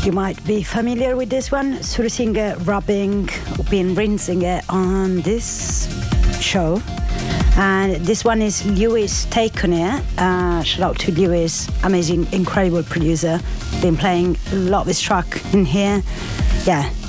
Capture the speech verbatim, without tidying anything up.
You might be familiar with this one. Sursinger rubbing, been rinsing it on this show. And this one is Lewis take on it. Uh, shout out to Lewis, amazing, incredible producer. Been playing a lot of his track in here. Yeah,